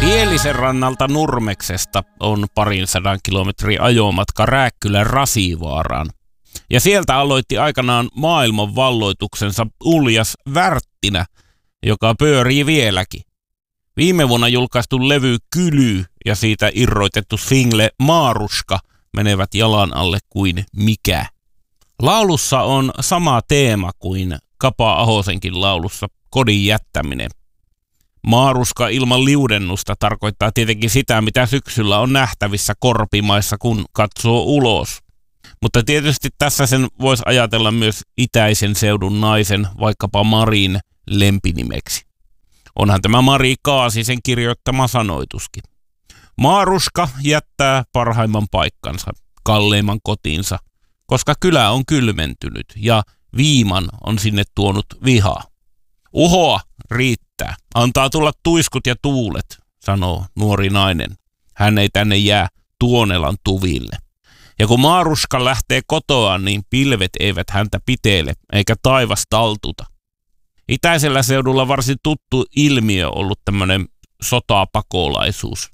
Pielisen rannalta Nurmeksesta on 200 kilometrin ajomatka Rääkkylän Rasivaaraan. Ja sieltä aloitti aikanaan maailman valloituksensa Uljas Wärttinä, joka pyörii vieläkin. Viime vuonna julkaistu levy Kyly ja siitä irroitettu single Maaruska menevät jalan alle kuin mikä. Laulussa on sama teema kuin Kapa Ahosenkin laulussa Kodin jättäminen. Maaruska ilman liudennusta tarkoittaa tietenkin sitä, mitä syksyllä on nähtävissä korpimaissa, kun katsoo ulos. Mutta tietysti tässä sen voisi ajatella myös itäisen seudun naisen, vaikkapa Marin lempinimeksi. Onhan tämä Mari Kaasisen kirjoittama sanoituskin. Maaruska jättää parhaimman paikkansa, kalleimman kotinsa, koska kylä on kylmentynyt ja viiman on sinne tuonut vihaa. Uhoa riittää, antaa tulla tuiskut ja tuulet, sanoo nuori nainen. Hän ei tänne jää Tuonelan tuville. Ja kun Maaruska lähtee kotoaan, niin pilvet eivät häntä pitele, eikä taivas taltuta. Itäisellä seudulla varsin tuttu ilmiö ollut tämmöinen sotapakolaisuus,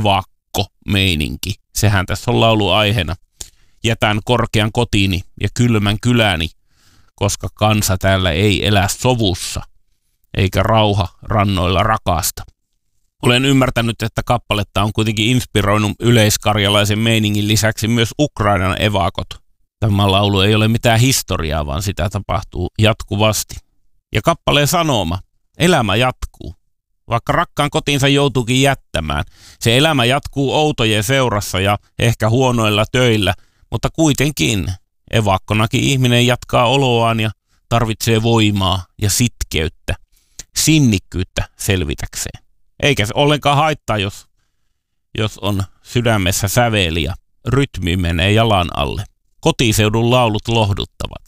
evakko-meininki. Sehän tässä on lauluaiheena. Jätän korkean kotini ja kylmän kyläni, koska kansa täällä ei elä sovussa, eikä rauha rannoilla rakasta. Olen ymmärtänyt, että kappaletta on kuitenkin inspiroinut yleiskarjalaisen meiningin lisäksi myös Ukrainan evakot. Tämä laulu ei ole mitään historiaa, vaan sitä tapahtuu jatkuvasti. Ja kappaleen sanoma, elämä jatkuu. Vaikka rakkaan kotinsa joutuukin jättämään, se elämä jatkuu outojen seurassa ja ehkä huonoilla töillä, mutta kuitenkin evakkonakin ihminen jatkaa oloaan ja tarvitsee voimaa ja sitkeyttä, sinnikkyyttä selvitäkseen. Eikä se ollenkaan haittaa, jos on sydämessä säveli ja rytmi menee jalan alle. Kotiseudun laulut lohduttavat.